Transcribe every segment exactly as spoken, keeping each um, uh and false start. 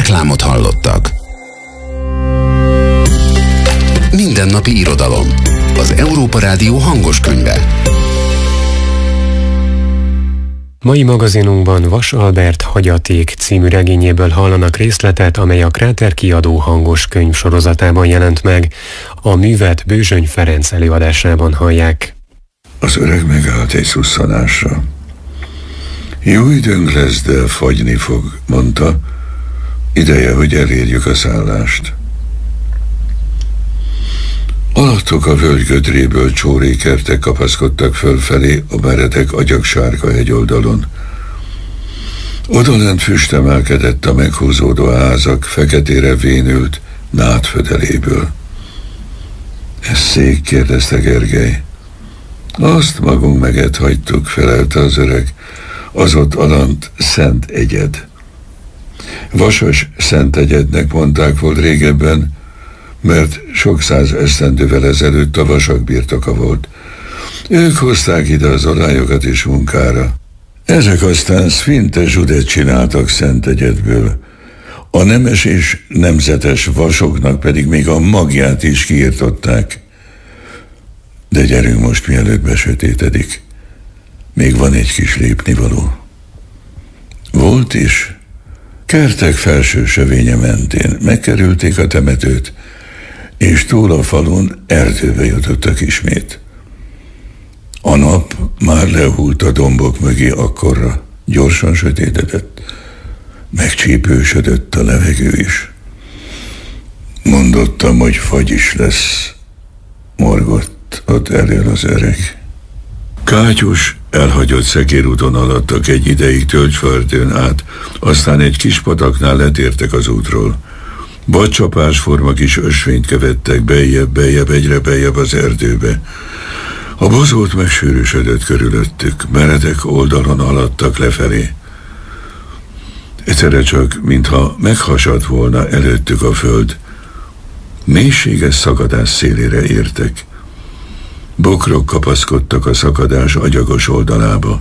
Reklámot hallottak. Mindennapi irodalom. Az Európa Rádió hangos könyve. Mai magazinunkban Vas Albert Hagyaték című regényéből hallanak részletet, amely a Kráter kiadó hangos könyv sorozatában jelent meg. A művet Bőzsöny Ferenc előadásában hallják. Az öreg megállt egy szusszanásra. Jó időnk lesz, de fagyni fog, mondta. Ideje, hogy elérjük a szállást. Alattok a völgy gödréből csórékertek kapaszkodtak fölfelé a meredek agyagsárga hegyoldalon. Odalent füstemelkedett a meghúzódó házak feketére vénült nádfödeléből. Ez szék? Kérdezte Gergely. Azt magunk meget hagytuk, felelte az öreg. Az ott alant Szent Egyed. Vasas Szent Egyednek mondták volt régebben, mert sok száz esztendővel ezelőtt a vasak birtoka volt. Ők hozták ide az olányokat is munkára. Ezek aztán szfinte zsudet csináltak Szent Egyedből. A nemes és nemzetes vasoknak pedig még a magját is kiirtották. De gyerünk most, mielőtt besötétedik. Még van egy kis lépnivaló. Volt is. Kertek felső sövénye mentén megkerülték a temetőt, és túl a falun erdőbe jutottak ismét. A nap már lehult a dombok mögé akkorra, gyorsan sötétedett, megcsípősödött a levegő is. Mondottam, hogy fagy is lesz, morgott ott elől az öreg. Kátyus elhagyott szekérúton alattak egy ideig tölgyföldön át, aztán egy kis pataknál letértek az útról. Vadcsapásforma kis ösvényt követtek bejjebb, bejjebb, egyre bejjebb az erdőbe. A bozót megsűrűsödött körülöttük, meredek oldalon haladtak lefelé. Egyszerre csak, mintha meghasadt volna előttük a föld, mélységes szakadás szélére értek. Bokrok kapaszkodtak a szakadás agyagos oldalába.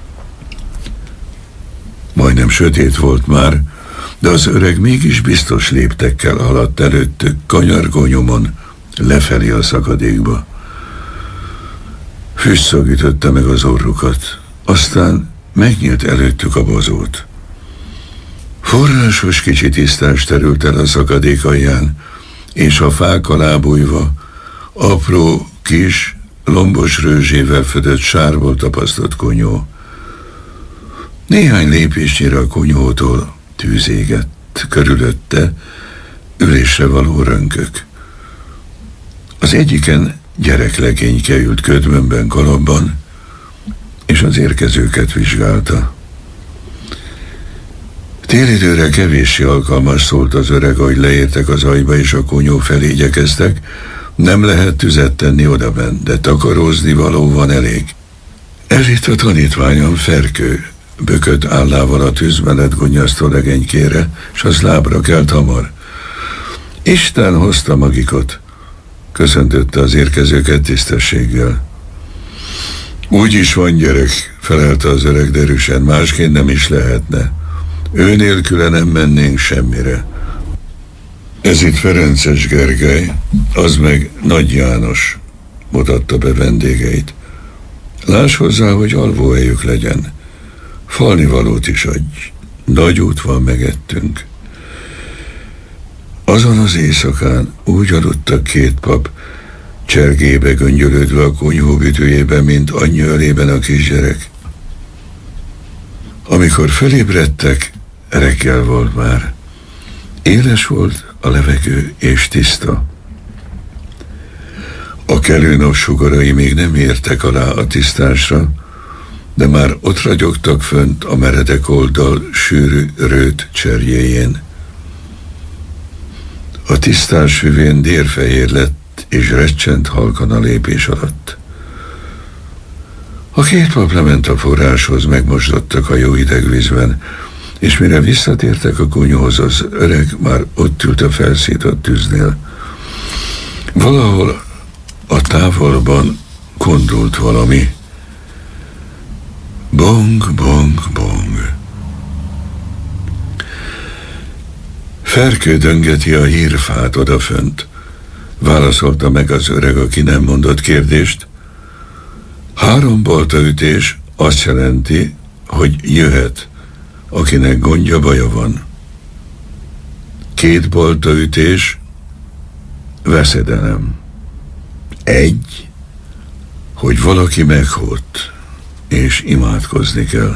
Majdnem sötét volt már, de az öreg mégis biztos léptekkel haladt előttük, kanyargó nyomon, lefelé a szakadékba. Füsszög ütötte meg az orrukat, aztán megnyílt előttük a bozót. Forrásos kicsi tisztás terült el a szakadék alján, és a fák alá bújva apró, kis, lombos rőzsével födött sárból tapasztott konyó. Néhány lépésnyire a konyhótól tűz égett, körülötte ülésre való rönkök. Az egyiken gyereklegényke ült ködmönben kalapban, és az érkezőket vizsgálta. Télidőre kevéssé alkalmas, szólt az öreg, ahogy leértek az ajba, és a konyó felé igyekeztek. Nem lehet tüzet tenni odabent, de takarózni való van elég. Ez itt a tanítványom, Ferkő, bökött állával a tűz mellett gunnyasztó legénykére, s az lábra kelt hamar. Isten hozta magikot, köszöntötte az érkezőket tisztességgel. Úgy is van, gyerek, felelte az öreg derűsen, másként nem is lehetne. Ő nélküle nem mennénk semmire. Ez itt Ferences Gergely, az meg Nagy János, mutatta be vendégeit. Láss hozzá, hogy alvóhelyük legyen. Falnivalót is adj. Nagy út van, megettünk. Azon az éjszakán úgy aludtak két pap, csergébe göngyölődve a konyhó bütőjében, mint anyja ölében a kisgyerek. Amikor felébredtek, reggel volt már. Éles volt a levegő és tiszta. A kelő napsugarai még nem értek alá a tisztásra, de már ott ragyogtak fönt a meredek oldal sűrű rőt cserjéjén. A tisztás hüvén dérfehér lett, és recsent halkan a lépés alatt. A két pap lement a forráshoz, megmosdottak a jó hideg vízben, és mire visszatértek a kunyhóz, az öreg már ott ült a felszított tűznél. Valahol a távolban kondult valami. Bong, bong, bong. Ferkő döngeti a hírfát odafönt, válaszolta meg az öreg, aki nem mondott kérdést. Három boltaütés azt jelenti, hogy jöhet, akinek gondja, baja van. Két boltaütés veszedelem. Egy, hogy valaki meghalt, és imádkozni kell.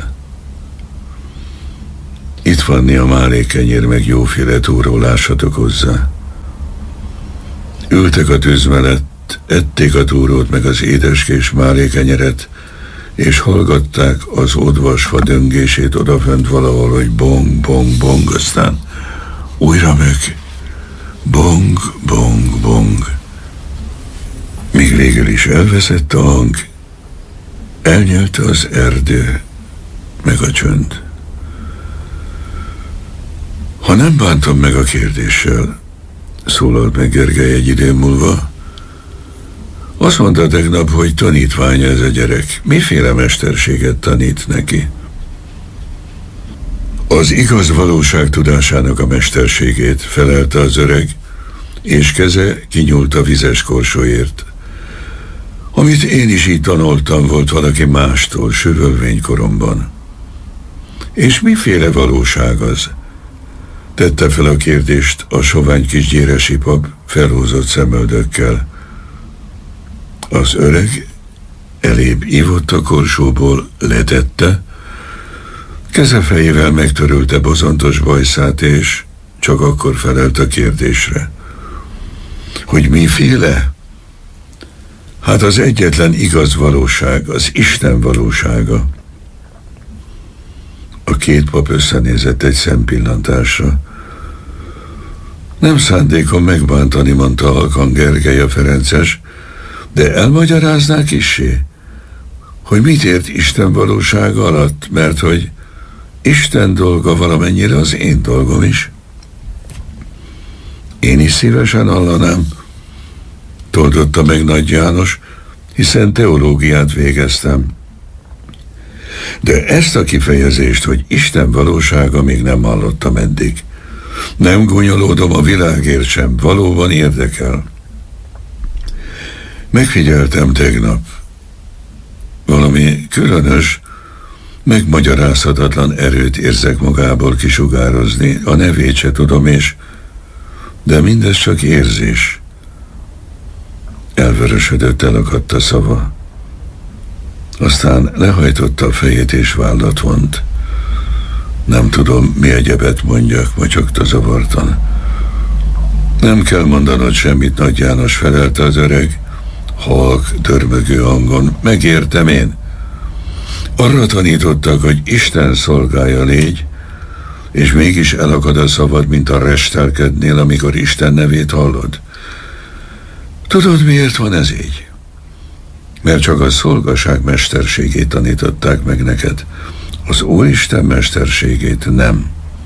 Itt van a málékenyér, meg jóféle túró, lássatok hozzá. Ültek a tűz mellett, ették a túrót, meg az édeskés málékenyeret, és hallgatták az odvasfa döngését odafönt valahol, hogy bong, bong, bong, aztán újra meg bong, bong, bong. Míg végül is elveszett a hang, elnyelte az erdő, meg a csönd. Ha nem bántam meg a kérdéssel, szólalt meg Gergely egy idő múlva, azt mondta tegnap, hogy tanítványa ez a gyerek. Miféle mesterséget tanít neki? Az igaz valóság tudásának a mesterségét, felelte az öreg, és keze kinyúlt a vizes korsóért. Amit én is így tanultam, volt valaki mástól sövölvénykoromban. És miféle valóság az? Tette fel a kérdést a sovány kis gyéresi pap felhúzott szemöldökkel. Az öreg elébb ivott a korsóból, letette, kezefejével megtörölte bozontos bajszát, és csak akkor felelt a kérdésre. Hogy miféle? Hát az egyetlen igaz valóság, az Isten valósága. A két pap összenézett egy szempillantásra. Nem szándékom megbántani, mondta halkan Gergely a ferences, de elmagyarázná kissé, hogy mit ért Isten valósága alatt, mert hogy Isten dolga valamennyire az én dolgom is. Én is szívesen hallanám, toldotta meg Nagy János, hiszen teológiát végeztem. De ezt a kifejezést, hogy Isten valósága, még nem hallottam eddig. Nem gúnyolódom a világért sem, valóban érdekel. Megfigyeltem tegnap. Valami különös, megmagyarázhatatlan erőt érzek magából kisugározni, a nevét se tudom, és de mindez csak érzés. Elvörösödött, elakadt a szava. Aztán lehajtotta a fejét és vállat vont. Nem tudom, mi egyebet mondjak, motyogta zavartan. Nem kell mondanod semmit, Nagy János, felelte az öreg, halk, dörmögő hangon. Megértem én. Arra tanítottak, hogy Isten szolgája légy, és mégis elakad a szavad, mint a restelkednél, amikor Isten nevét hallod. Tudod, miért van ez így? Mert csak a szolgaság mesterségét tanították meg neked, az Úristen mesterségét nem.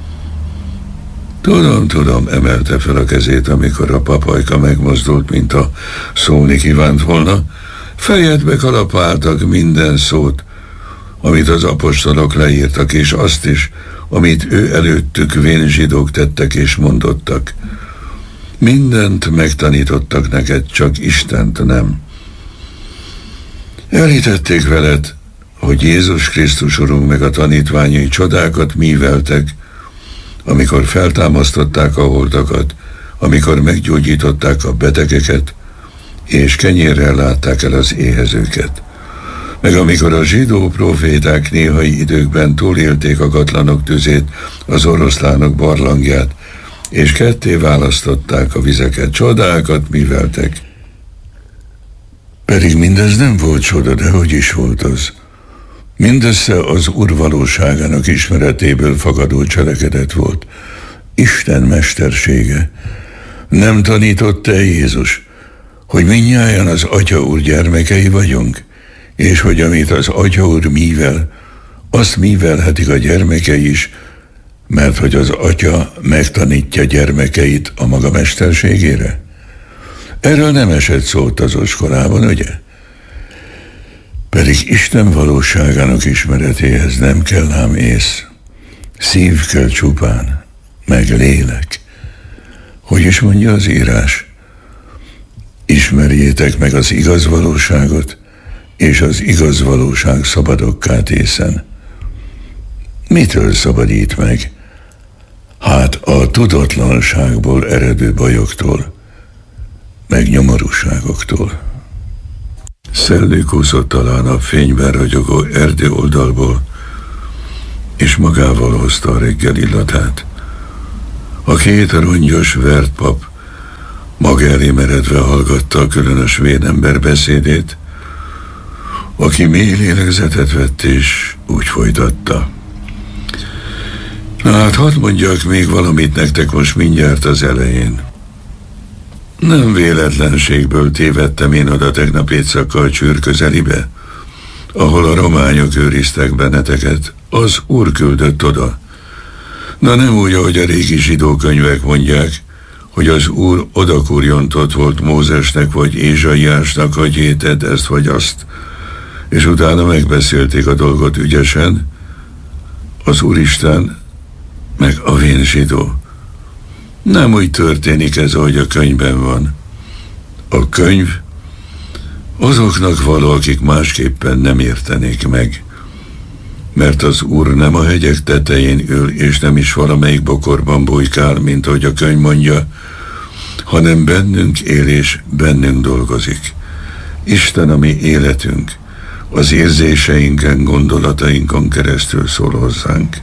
Tudom, tudom, emelte fel a kezét, amikor a papajka megmozdult, mint a szólni kívánt volna. Fejedbe kalapáltak minden szót, amit az apostolok leírtak, és azt is, amit ő előttük vén zsidók tettek és mondottak. Mindent megtanítottak neked, csak Istent nem. Elhitették veled, hogy Jézus Krisztus Urunk meg a tanítványai csodákat műveltek, amikor feltámasztották a holtakat, amikor meggyógyították a betegeket, és kenyérrel látták el az éhezőket. Meg amikor a zsidó proféták néhai időkben túlélték a gatlanok tüzét, az oroszlánok barlangját, és ketté választották a vizeket, csodákat műveltek. Pedig mindez nem volt csoda, de hogy is volt az? Mindössze az Úr valóságának ismeretéből fakadó cselekedet volt. Isten mestersége. Nem tanította Jézus, hogy mindnyájan az Atya Úr gyermekei vagyunk, és hogy amit az Atya Úr művel, azt művelhetik a gyermekei is, mert hogy az Atya megtanítja gyermekeit a maga mesterségére? Erről nem esett szót az oskolában, ugye? Pedig Isten valóságának ismeretéhez nem kell ám ész. Szív kell csupán, meg lélek. Hogy is mondja az írás? Ismerjétek meg az igaz valóságot, és az igaz valóság szabadokká tészen. Mitől szabadít meg? Hát a tudatlanságból eredő bajoktól, meg nyomorúságoktól. Szellő kúszott talán a fényben ragyogó erdő oldalból, és magával hozta a reggel illatát. A két rongyos vert pap maga elé meredve hallgatta a különös vénember beszédét, aki mély lélegzetet vett, és úgy folytatta. Na hát, hadd mondjak még valamit nektek most mindjárt az elején. Nem véletlenségből tévedtem én oda tegnap éjszakkal Csűr közelibe, ahol a rományok őriztek benneteket. Az Úr küldött oda. Na nem úgy, ahogy a régi zsidó könyvek mondják, hogy az Úr odakurjontott volt Mózesnek vagy Ézsaiásnak, hogy éted ezt vagy azt, és utána megbeszélték a dolgot ügyesen, az Úristen meg a vén zsidó. Nem úgy történik ez, ahogy a könyvben van. A könyv azoknak való, akik másképpen nem értenék meg. Mert az Úr nem a hegyek tetején ül, és nem is valamelyik bokorban bujkál, mint ahogy a könyv mondja, hanem bennünk él és bennünk dolgozik. Isten a mi életünk, az érzéseinken, gondolatainkon keresztül szól hozzánk.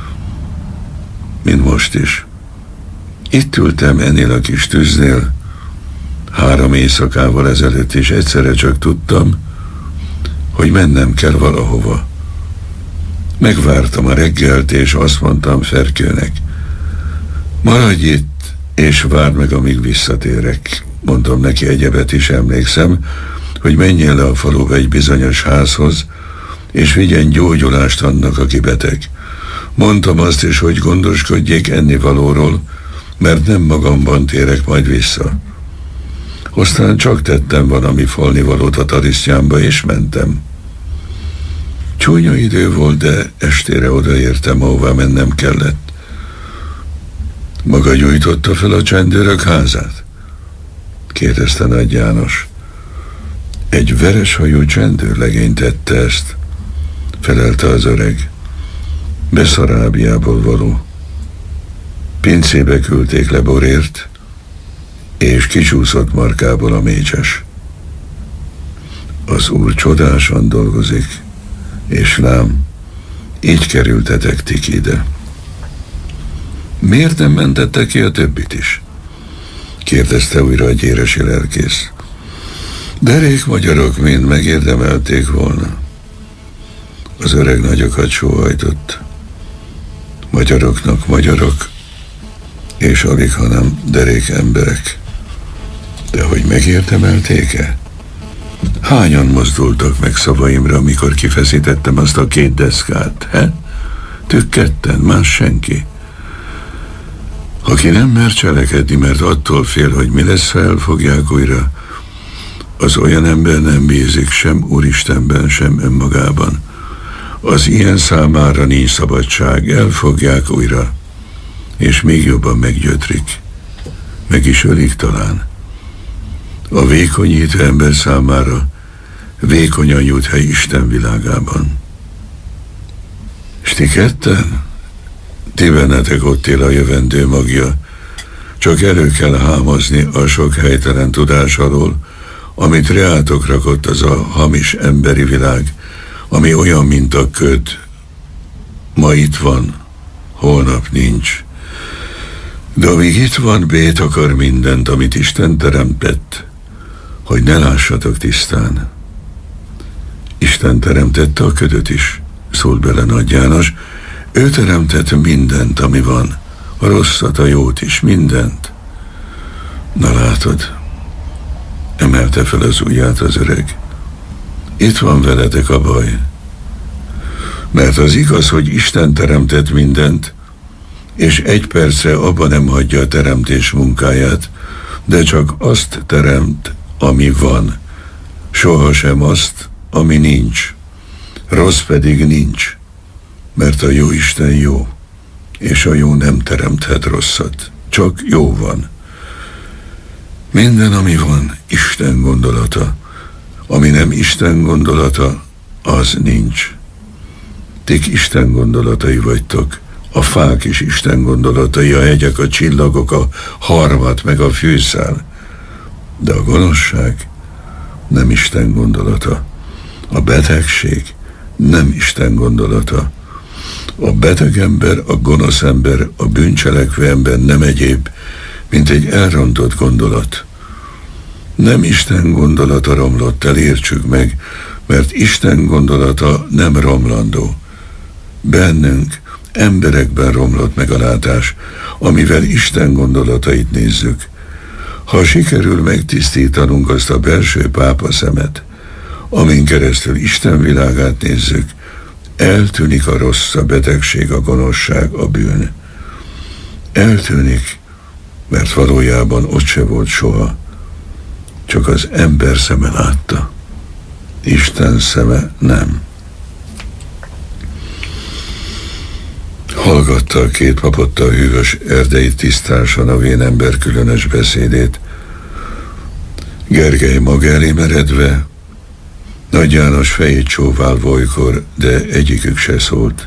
Mint most is. Itt ültem ennél a kis tűznél, három éjszakával ezelőtt, és egyszerre csak tudtam, hogy mennem kell valahova. Megvártam a reggelt, és azt mondtam Ferkőnek, maradj itt, és várd meg, amíg visszatérek. Mondtam neki egyebet is, emlékszem, hogy menjen le a faluba egy bizonyos házhoz, és vigyen gyógyulást annak, aki beteg. Mondtam azt is, hogy gondoskodjék ennivalóról, mert nem magamban térek majd vissza. Aztán csak tettem valami falnivalót a tarisztyámba, és mentem. Csúnya idő volt, de estére odaértem, ahová mennem kellett. Maga gyújtotta fel a csendőrök házát? Kérdezte Nagy János. Egy vereshajú csendőrlegény tette ezt, felelte az öreg. Beszarábiából való. Pincébe küldték le borért, és kicsúszott markából a mécses. Az Úr csodásan dolgozik, és lám, így kerültetek ti ide. Miért nem mentette ki a többit is? Kérdezte újra a gyéresi lelkész. Derék magyarok mind megérdemelték volna. Az öreg nagyokat sóhajtott. Magyaroknak magyarok, és alig, hanem derék emberek. De hogy megérdemelték-e? Hányan mozdultak meg szavaimra, amikor kifeszítettem azt a két deszkát, he? Tük ketten, más senki. Aki nem mer cselekedni, mert attól fél, hogy mi lesz, ha elfogják újra, az olyan ember nem bízik sem Úristenben, sem önmagában. Az ilyen számára nincs szabadság, elfogják újra, és még jobban meggyötrik. Meg is ölik talán. A vékonyító ember számára vékonyan jut hely Isten világában. És ti ketten? Ti bennetek ott él a jövendő magja. Csak elő kell hámozni a sok helytelen tudás alól, amit reátok rakott az a hamis emberi világ, ami olyan, mint a köd. Ma itt van, holnap nincs. De amíg itt van, bét akar mindent, amit Isten teremtett, hogy ne lássatok tisztán. Isten teremtette a ködöt is, szólt bele Nagy János. Ő teremtett mindent, ami van, a rosszat, a jót is, mindent. Na látod, emelte fel az ujját az öreg. Itt van veletek a baj. Mert az igaz, hogy Isten teremtett mindent, és egy percre abba nem hagyja a teremtés munkáját, de csak azt teremt, ami van, sohasem azt, ami nincs. Rossz pedig nincs, mert a jó Isten jó, és a jó nem teremthet rosszat, csak jó van. Minden, ami van, Isten gondolata. Ami nem Isten gondolata, az nincs. Tik Isten gondolatai vagytok. A fák is Isten gondolatai, a hegyek, a csillagok, a harmat, meg a fűszál. De a gonoszság nem Isten gondolata. A betegség nem Isten gondolata. A beteg ember, a gonosz ember, a bűncselekvő ember nem egyéb, mint egy elrontott gondolat. Nem Isten gondolata romlott el, értsük meg, mert Isten gondolata nem romlandó. Bennünk, emberekben romlott meg a látás, amivel Isten gondolatait nézzük. Ha sikerül megtisztítanunk azt a belső pápa szemet, amin keresztül Isten világát nézzük, eltűnik a rossz, a betegség, a gonoszság, a bűn. Eltűnik, mert valójában ott se volt soha. Csak az ember szeme látta. Isten szeme nem. Hallgatta a két papottal hűvös erdei tisztásan a vén ember különös beszédét. Gergely maga elé meredve, Nagy János fejét csóválva olykor, de egyikük se szólt.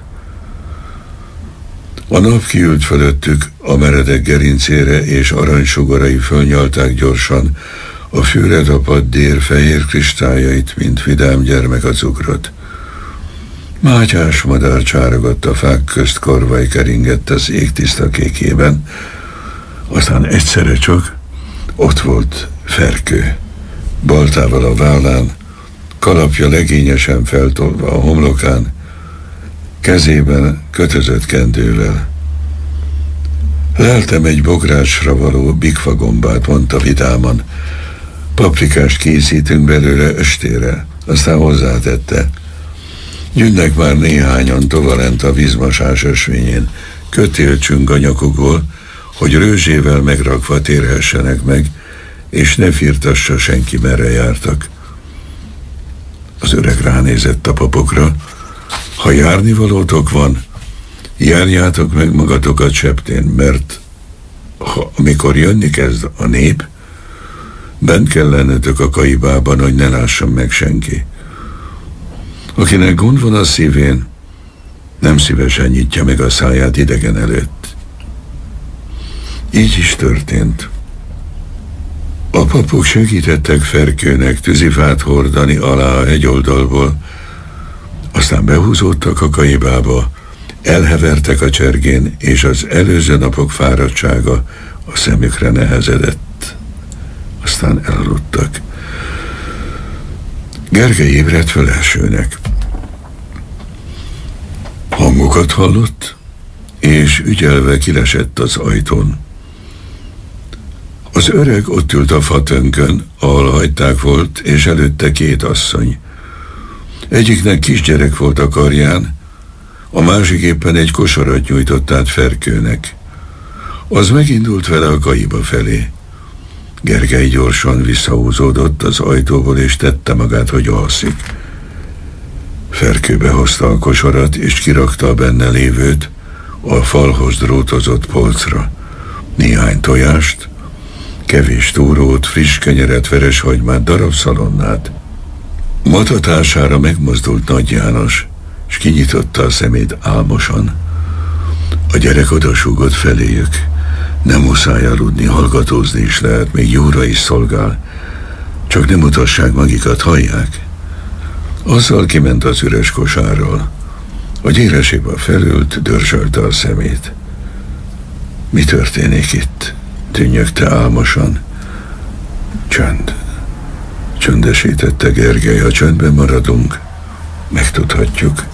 A nap kiült fölöttük a meredek gerincére, és aranysugarai fölnyalták gyorsan a fűre tapadt dér fehér kristályait, mint vidám gyermek a cukrot. Mátyás madár csárogott a fák közt, korvaj keringett az ég tiszta kékében, aztán egyszerre csak ott volt Ferkő, baltával a vállán, kalapja legényesen feltolva a homlokán, kezében kötözött kendővel. Leltem egy bográcsra való bikfagombát, mondta vidáman. Paprikást készítünk belőle östére, aztán hozzátette. Gyűnnek már néhányan tovalent a vízmasás ösvényén, kötélcsünk a nyakukból, hogy rőzsével megrakva térhessenek meg, és ne firtassa senki, merre jártak. Az öreg ránézett a papokra. Ha járnivalótok van, járjátok meg magatokat septén, mert ha, amikor jönni kezd a nép, bent kell lennetek a kaibában, hogy ne lásson meg senki. Akinek gond van a szívén, nem szívesen nyitja meg a száját idegen előtt. Így is történt. A papok segítettek Ferkőnek tűzifát hordani alá a hegyoldalból, aztán behúzódtak a kaibába, elhevertek a csergén, és az előző napok fáradtsága a szemükre nehezedett. Aztán elaludtak. Gergely ébredt föl elsőnek. Hangokat hallott, és ügyelve kilesett az ajtón. Az öreg ott ült a fatönkön, ahol hagyták volt, és előtte két asszony. Egyiknek kisgyerek volt a karján, a másik éppen egy kosarat nyújtott át Ferkőnek. Az megindult vele a kaiba felé. Gergely gyorsan visszahúzódott az ajtóból, és tette magát, hogy alszik. Ferkő behozta a kosarat, és kirakta a benne lévőt a falhoz drótozott polcra. Néhány tojást, kevés túrót, friss kenyeret, vereshagymát, darab szalonnát. Matatására megmozdult Nagy János, s kinyitotta a szemét álmosan. A gyerek odasúgott feléjük. Nem muszáj aludni, hallgatózni is lehet, még jóra is szolgál. Csak nem mutassák magikat, hallják? Azzal kiment az üres kosárral. A gyéresébe felült, dörzsölte a szemét. Mi történik itt? Tűnnyögte álmosan. Csönd. Csöndesítette Gergely, ha csöndben maradunk, megtudhatjuk.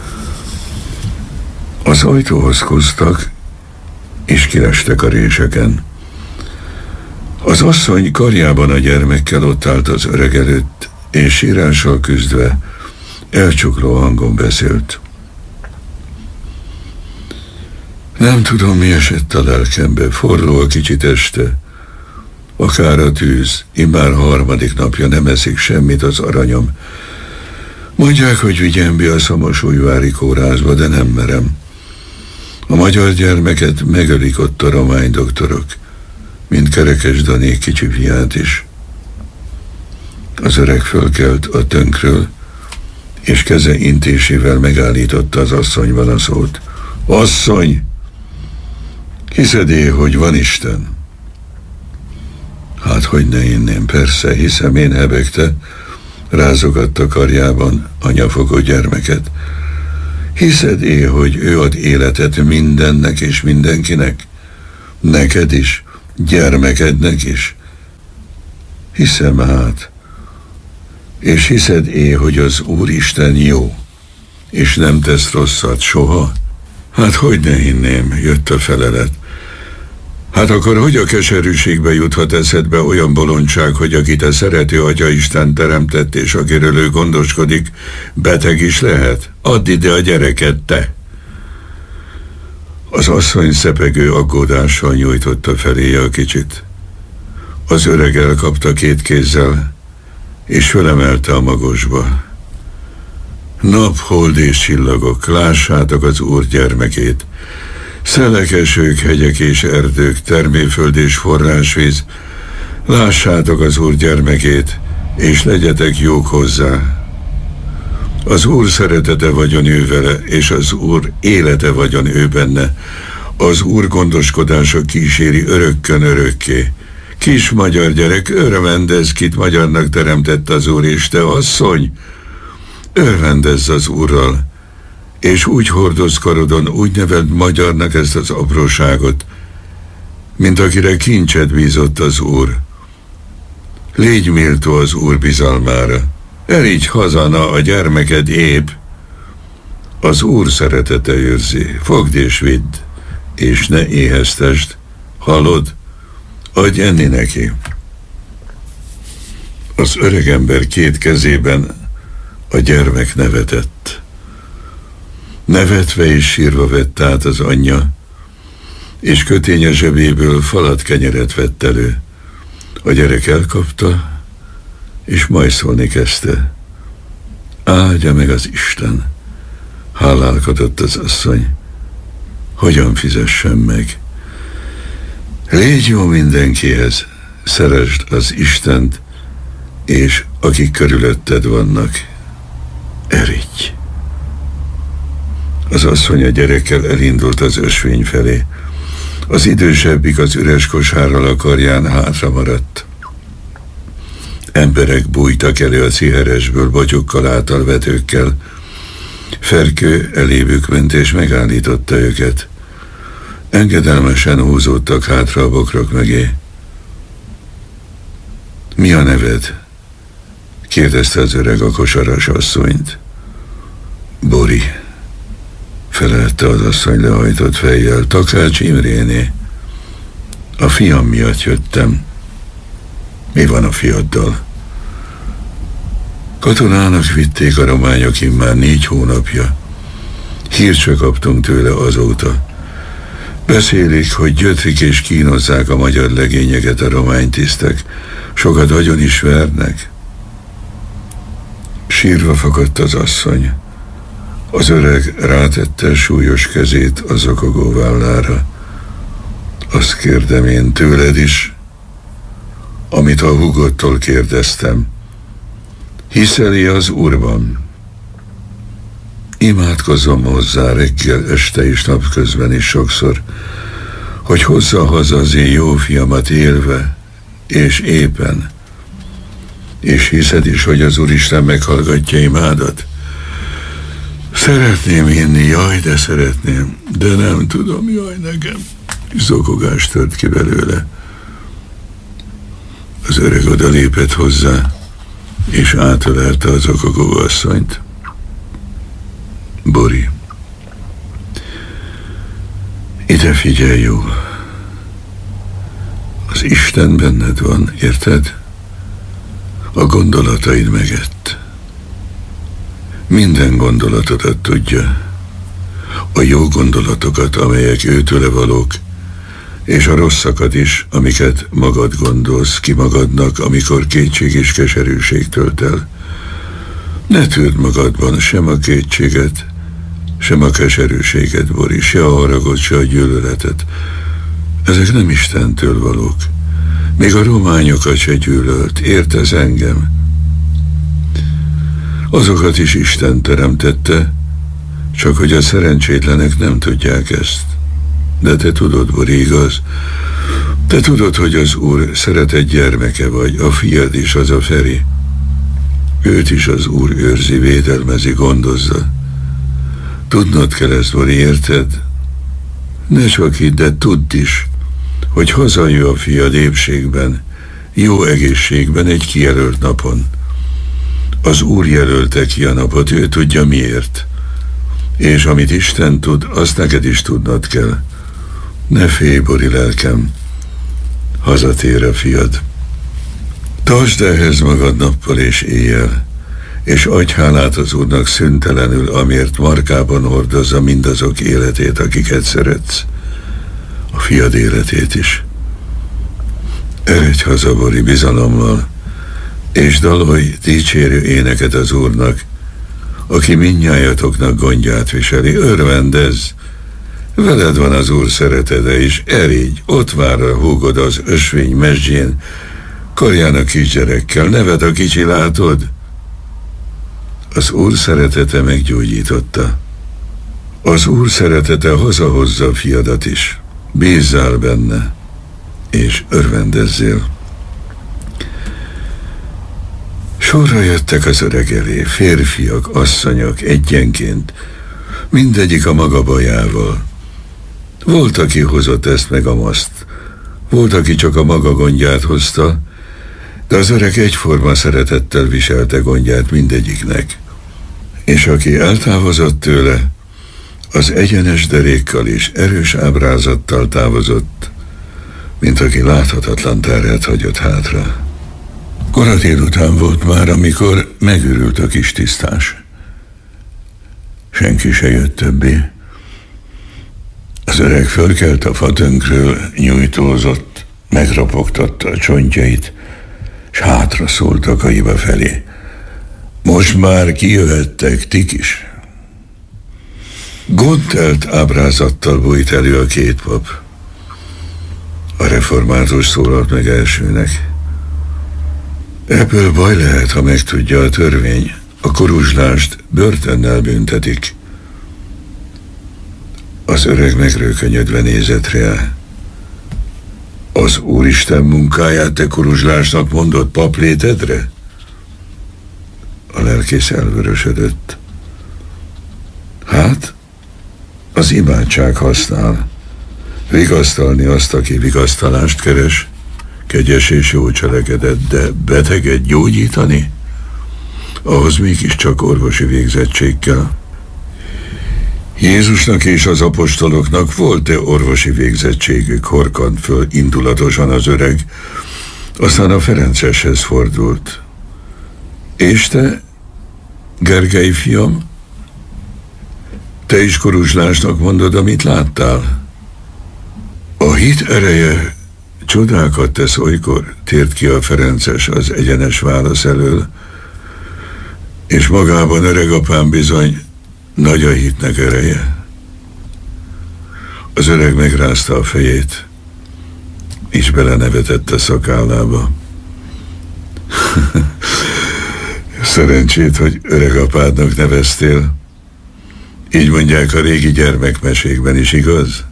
Az ajtóhoz húztak, és kilestek a réseken. Az asszony karjában a gyermekkel ott állt az öreg előtt, és sírással küzdve elcsukló hangon beszélt. Nem tudom, mi esett a lelkembe, forró a kicsit este. Akár a tűz, immár harmadik napja nem eszik semmit az aranyom. Mondják, hogy vigyem be a Szamosújvári kórházba, de nem merem. A magyar gyermeket megölik ott a romány doktorok. mint Kerekes Dani kicsi fiát is. Az öreg fölkelt a tönkről, és keze intésével megállította az asszonyban a szót. Asszony! Hiszed-é, hogy van Isten? Hát, hogy ne inném, persze, hiszem én, hebegte, rázogatta karjában anyafogó gyermeket. Hiszed-é, hogy ő ad életet mindennek és mindenkinek? Neked is, gyermekednek is? Hiszem hát. És hiszed-é, hogy az Úristen jó, és nem tesz rosszat soha? Hát hogy ne hinném, jött a felelet. Hát akkor hogy a keserűségbe juthat eszedbe olyan bolondság, hogy akit a szerető Atya Isten teremtett, és akiről ő gondoskodik, beteg is lehet? Add ide a gyereket, te! Az asszony szepegő aggódással nyújtotta feléje a kicsit. Az öreg elkapta két kézzel, és fölemelte a magosba. Nap, hold és csillagok, lássátok az Úr gyermekét. Szelekesők, hegyek és erdők, termőföld és forrásvíz, lássátok az Úr gyermekét, és legyetek jók hozzá. Az Úr szeretete vagyon ő vele, és az Úr élete vagyon ő benne. Az Úr gondoskodása kíséri örökkön örökké. Kis magyar gyerek, örvendezz, kit magyarnak teremtett az Úr, és te asszony, örvendezz az Úrral, és úgy hordozz karodon, úgy neved magyarnak ezt az apróságot, mint akire kincset bízott az Úr. Légy méltó az Úr bizalmára, erígy hazana a gyermeked épp. Az Úr szeretete őrzi, fogd és vidd, és ne éheztesd, hallod? Adj enni neki. Az öregember két kezében a gyermek nevetett. Nevetve és sírva vett át az anyja, és köténye zsebéből falat kenyeret vett elő. A gyerek elkapta, és majszolni kezdte. Áldja meg az Isten, hálálkodott az asszony. Hogyan fizessem meg? Légy jó mindenkihez, szeresd az Istent, és akik körülötted vannak, erígy. Az asszony a gyerekkel elindult az ösvény felé. Az idősebbik az üres kosárral a karján hátra maradt. Emberek bújtak elő a ciheresből, bogyukkal, általvetőkkel. Ferkő elébük ment és megállította őket. Engedelmesen húzódtak hátra a bokrok mögé. Mi a neved? Kérdezte az öreg a kosaras asszonyt. Bori, felelte az asszony lehajtott fejjel. Takács Imréné. A fiam miatt jöttem. Mi van a fiaddal? Katonának vitték a rományok immár négy hónapja. Hírt se kaptunk tőle azóta. Beszélik, hogy gyötrik és kínozzák a magyar legényeket a romány tisztek. Sokat agyon is vernek. Sírva fakadt az asszony. Az öreg rátette súlyos kezét a zokogó vállára. Azt kérdem én tőled is, amit a húgodtól kérdeztem. Hiszel-e az Úrban? Imádkozom hozzá reggel, este és napközben is sokszor, hogy hozza haza az én jó fiamat élve és éppen. És hiszed is, hogy az Úristen meghallgatja imádat? Szeretném hinni, jaj, de szeretném, de nem tudom, jaj, nekem. Zokogás tört ki belőle. Az öreg oda lépett hozzá, és átölelte az zokogó asszonyt. Bori, ide figyelj jól. Az Isten benned van, érted? A gondolataid megett. Minden gondolatodat tudja. A jó gondolatokat, amelyek őtőle valók, és a rosszakat is, amiket magad gondolsz ki magadnak, amikor kétség és keserűség tölt el. Ne tűrd magadban sem a kétséget, sem a keserűséget, Bori, se a haragot, se a gyűlöletet. Ezek nem Istentől valók. Még a rományokat se gyűlölt, értesz engem? Azokat is Isten teremtette, csak hogy a szerencsétlenek nem tudják ezt. De te tudod, Bori, igaz? Te tudod, hogy az Úr szeretett gyermeke vagy, a fiad is, az a Feri. Őt is az Úr őrzi, védelmezi, gondozza. Tudnod kell ezt, Bori, érted? Ne csak hidd, de tudd is, hogy hazajön a fiad épségben, jó egészségben egy kijelölt napon. Az Úr jelölte ki a napot, ő tudja miért. És amit Isten tud, azt neked is tudnod kell. Ne félj, Bori lelkem, hazatér a fiad. Tartsd ehhez magad nappal és éjjel, és adj hálát az Úrnak szüntelenül, amért markában hordozza mindazok életét, akiket szeretsz. A fiad életét is. Eredj haza, Bori, bizalommal, és dalolj dicsérő éneket az Úrnak, aki mindnyájatoknak gondját viseli. Örvendezz! Veled van az Úr szeretete is, erégy, ott vár a húgod az ösvény mezsdjén, karján a kisgyerekkel, nevet a kicsi, látod? Az Úr szeretete meggyógyította. Az Úr szeretete hazahozza a fiadat is. Bízzál benne, és örvendezzél. Sorra jöttek az öreg elé, férfiak, asszonyok, egyenként, mindegyik a maga bajával. Volt, aki hozott ezt meg amazt, volt, aki csak a maga gondját hozta, de az öreg egyforma szeretettel viselte gondját mindegyiknek. És aki eltávozott tőle, az egyenes derékkal és erős ábrázattal távozott, mint aki láthatatlan terhet hagyott hátra. Kora délután volt már, amikor megőrült a kis tisztás. Senki se jött többé. Az öreg fölkelt a fatönkről, nyújtózott, megropogtatta a csontjait, s hátra szólt a kaiba felé. Most már kijöhettek tik is. Gondtelt ábrázattal bújt elő a két pap. A református szólalt meg elsőnek. Ebből baj lehet, ha megtudja a törvény. A koruzslást börtönnel büntetik. Az öreg megrőkönyödve nézett rá. Az Úristen munkáját te koruzslásnak mondod paplétedre? A lelkész elvörösödött. Hát, az imádság használ. Vigasztalni azt, aki vigasztalást keres, kegyes és jó cselekedet, de beteget gyógyítani? Ahhoz mégiscsak orvosi végzettség kell. Jézusnak és az apostoloknak volt-e orvosi végzettségük? Horkant föl indulatosan az öreg, aztán a Ferenceshez fordult. És te, Gergely fiam, te is koruzslásnak mondod, amit láttál? A hit ereje csodákat tesz olykor, tért ki a Ferences az egyenes válasz elől, és magában öregapám bizony nagy a hitnek ereje. Az öreg megrázta a fejét, és belenevetett a szakállába. Szerencsét, hogy öregapádnak neveztél. Így mondják a régi gyermekmesékben is, igaz?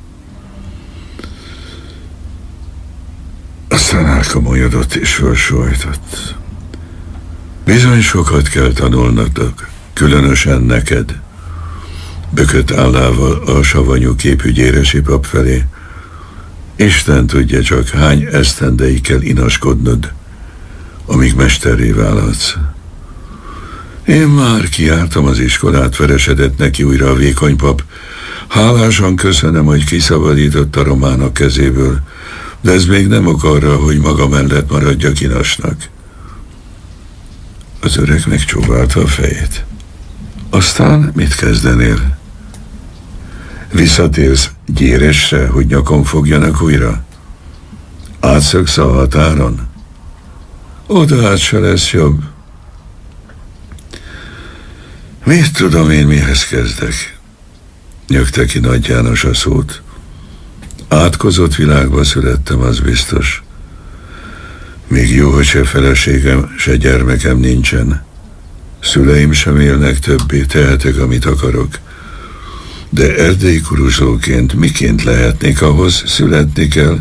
Aztán elkomolyodott és fölsóhajtott. Bizony sokat kell tanulnatok, különösen neked. Bökött állával a savanyú képű gyéresi pap felé. Isten tudja csak, hány esztendeig kell inaskodnod, amíg mesterré válhatsz. Én már kiártam az iskolát, veresedett neki újra a vékony pap. Hálásan köszönöm, hogy kiszabadított a románok kezéből, de ez még nem ok arra, hogy maga mellett maradjak inasnak. Az öreg megcsóválta a fejét. Aztán mit kezdenél? Visszatérsz Gyéresre, hogy nyakon fogjanak újra? Átszöksz a határon? Oda át se lesz jobb. Mit tudom én, mihez kezdek? Nyögte ki Nagy János a szót. Átkozott világba születtem, az biztos. Még jó, hogy se feleségem, se gyermekem nincsen. Szüleim sem élnek többé, tehetek, amit akarok. De erdélyi kuruzslóként miként lehetnék, ahhoz születni kell?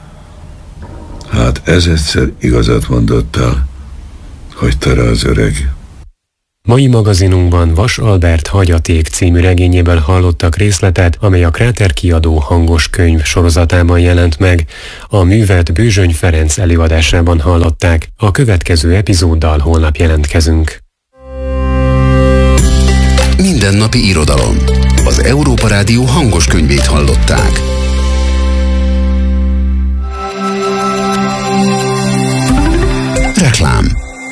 Hát ez egyszer igazat mondottál, hagyta rá az öreg. Mai magazinunkban Vas Albert Hagyaték című regényéből hallottak részletet, amely a Kráter kiadó hangos könyv sorozatában jelent meg. A művet Bőzsöny Ferenc előadásában hallották. A következő epizóddal holnap jelentkezünk. Mindennapi irodalom. Az Európa Rádió hangos könyvét hallották. Reklám.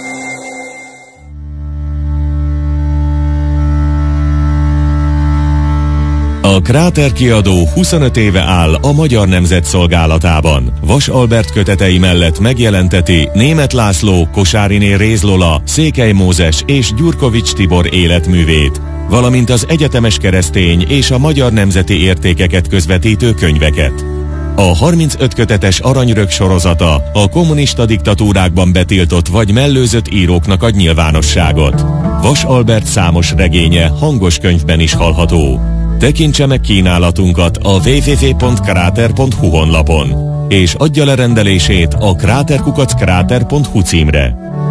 A Kráter kiadó huszonöt éve áll a Magyar Nemzet szolgálatában. Vas Albert kötetei mellett megjelenteti Németh László, Kosáriné Réz Lola, Székely Mózes és Gyurkovics Tibor életművét, valamint az egyetemes keresztény és a magyar nemzeti értékeket közvetítő könyveket. A harmincöt kötetes Aranyrög sorozata a kommunista diktatúrákban betiltott vagy mellőzött íróknak ad nyilvánosságot. Vas Albert számos regénye hangos könyvben is hallható. Tekintse meg kínálatunkat a double-u double-u double-u pont kráter pont hu honlapon, és adja le rendelését a kráter kukac kráter pont hu címre.